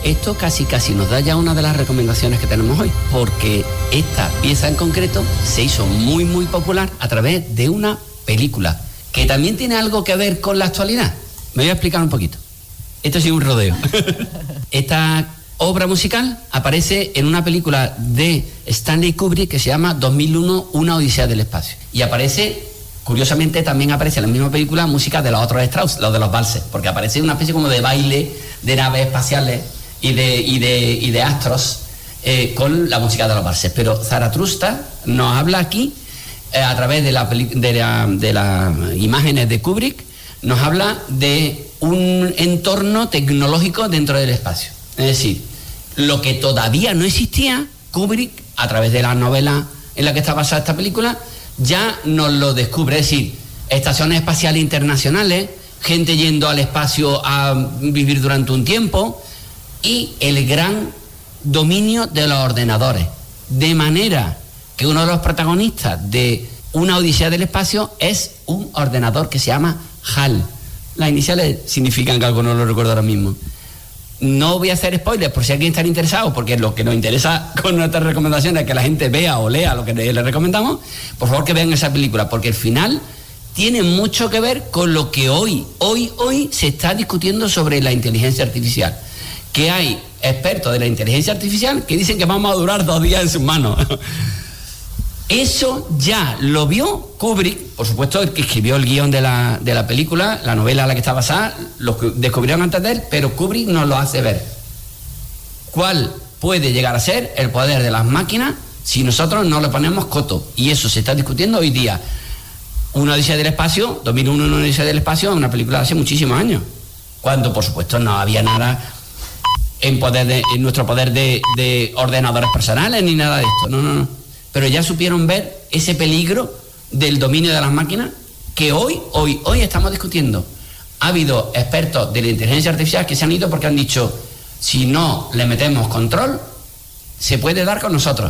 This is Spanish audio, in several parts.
esto casi nos da ya una de las recomendaciones que tenemos hoy, porque esta pieza en concreto se hizo muy popular a través de una película, que también tiene algo que ver con la actualidad. Me voy a explicar un poquito. Esto sí es un rodeo. Esta obra musical aparece en una película de Stanley Kubrick que se llama 2001, Una Odisea del Espacio. Y aparece, curiosamente, también aparece en la misma película música de los otros Strauss, los de los valses, porque aparece una especie como de baile de naves espaciales y de astros con la música de los valses. Pero Zaratustra nos habla aquí, a través de las imágenes de Kubrick, nos habla de un entorno tecnológico dentro del espacio. Es decir, lo que todavía no existía, Kubrick, a través de la novela en la que está basada esta película, ya nos lo descubre. Es decir, estaciones espaciales internacionales, gente yendo al espacio a vivir durante un tiempo y el gran dominio de los ordenadores. De manera que uno de los protagonistas de Una Odisea del Espacio es un ordenador que se llama HAL. Las iniciales significan que algo, no lo recuerdo ahora mismo. No voy a hacer spoilers por si alguien está interesado, porque lo que nos interesa con nuestras recomendaciones es que la gente vea o lea lo que le recomendamos. Por favor, que vean esa película, porque el final tiene mucho que ver con lo que hoy se está discutiendo sobre la inteligencia artificial. Que hay expertos de la inteligencia artificial que dicen que vamos a durar 2 días en sus manos. Eso ya lo vio Kubrick, por supuesto, el que escribió el guión de la película, la novela a la que está basada, lo descubrieron antes de él, pero Kubrick nos lo hace ver. ¿Cuál puede llegar a ser el poder de las máquinas si nosotros no le ponemos coto? Y eso se está discutiendo hoy día. Una Odisea del Espacio, 2001, Una Odisea del Espacio, es una película de hace muchísimos años, cuando por supuesto no había nada en nuestro poder de ordenadores personales ni nada de esto, no. Pero ya supieron ver ese peligro del dominio de las máquinas que hoy estamos discutiendo. Ha habido expertos de la inteligencia artificial que se han ido porque han dicho, si no le metemos control, se puede dar con nosotros.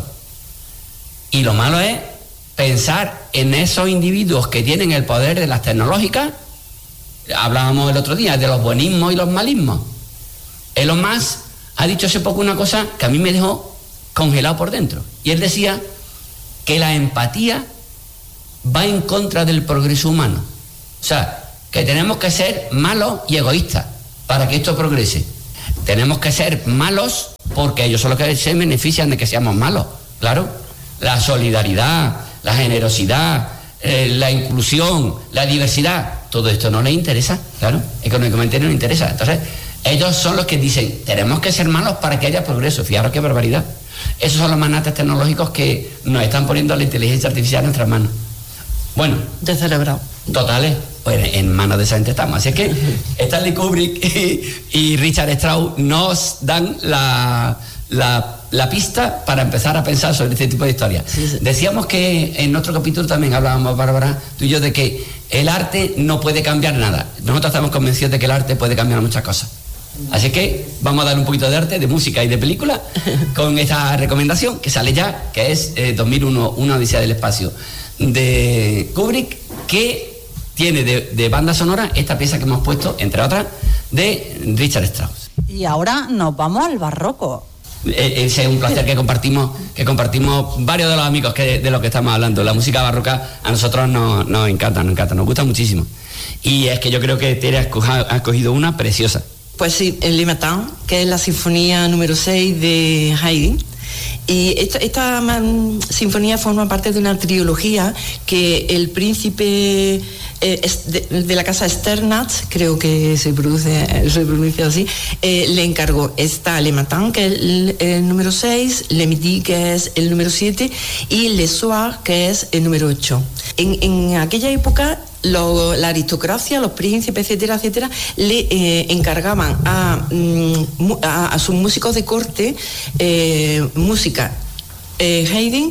Y lo malo es pensar en esos individuos que tienen el poder de las tecnológicas. Hablábamos el otro día de los buenismos y los malismos. Elon Musk ha dicho hace poco una cosa que a mí me dejó congelado por dentro. Y él decía que la empatía va en contra del progreso humano. O sea, que tenemos que ser malos y egoístas para que esto progrese. Tenemos que ser malos porque ellos son los que se benefician de que seamos malos. Claro, la solidaridad, la generosidad, la inclusión, la diversidad, todo esto no les interesa, claro, económicamente no les interesa. Entonces, ellos son los que dicen, tenemos que ser malos para que haya progreso. Fijaros qué barbaridad. Esos son los magnates tecnológicos que nos están poniendo la inteligencia artificial en nuestras manos. Bueno, descerebrado. Totales, pues en manos de esa gente estamos. Así es que Stanley Kubrick y Richard Strauss nos dan la pista para empezar a pensar sobre este tipo de historias. Sí. Decíamos que en nuestro capítulo también hablábamos, Bárbara, tú y yo, de que el arte no puede cambiar nada. Nosotros estamos convencidos de que el arte puede cambiar muchas cosas. Así que vamos a dar un poquito de arte, de música y de película con esta recomendación que sale ya, que es 2001, Una Odisea del Espacio, de Kubrick, que tiene de banda sonora esta pieza que hemos puesto, entre otras, de Richard Strauss. Y ahora nos vamos al barroco. Ese es un placer que compartimos varios de los amigos de los que estamos hablando. La música barroca a nosotros nos encanta, nos gusta muchísimo. Y es que yo creo que Tere ha escogido una preciosa. Pues sí, el Le Matin, que es la sinfonía número 6 de Haydn. Y esta sinfonía forma parte de una trilogía que el príncipe de la casa Sternatz, creo que se pronuncia así, le encargó. Está Le Matin, que es el número 6, Le Midi, que es el número 7, y Le Soir, que es el número 8. En aquella época, la aristocracia, los príncipes, etcétera, le encargaban a sus músicos de corte música. Haydn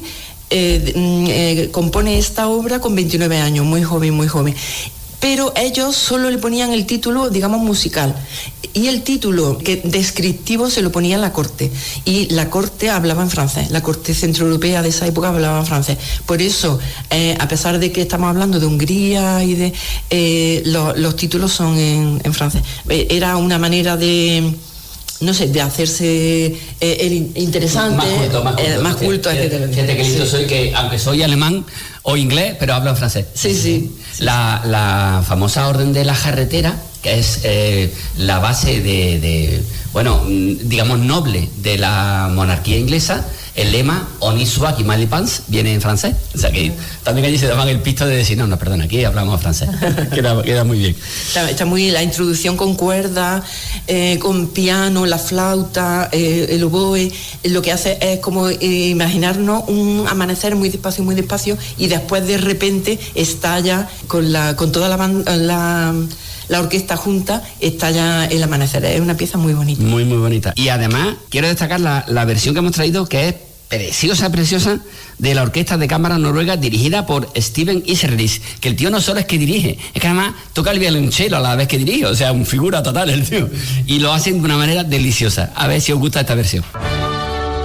compone esta obra con 29 años, muy joven. Pero ellos solo le ponían el título, digamos, musical. Y el título descriptivo se lo ponía la corte. Y la corte hablaba en francés. La corte centroeuropea de esa época hablaba en francés. Por eso, a pesar de que estamos hablando de Hungría y de los títulos son en francés. Era una manera de no sé, de hacerse el interesante, más culto, etc. Fíjate que listo soy, que aunque soy alemán o inglés, pero hablo en francés. Sí. La famosa Orden de la Jarretera, que es la base digamos, noble de la monarquía inglesa, el lema Honi soit qui mal y pense viene en francés. O sea que también allí se daban el pisto de decir, no, perdón, aquí hablamos francés. queda muy bien. Está muy bien la introducción con cuerda, con piano, la flauta, el oboe. Lo que hace es como imaginarnos un amanecer muy despacio, y después de repente estalla con toda la orquesta junta, estalla el amanecer. Es una pieza muy bonita. Muy bonita. Y además quiero destacar la versión que hemos traído, que es preciosa, de la Orquesta de Cámara Noruega, dirigida por Steven Iserlis, que el tío no solo es que dirige, es que además toca el violonchelo a la vez que dirige, o sea, un figura total el tío. Y lo hacen de una manera deliciosa. A ver si os gusta esta versión.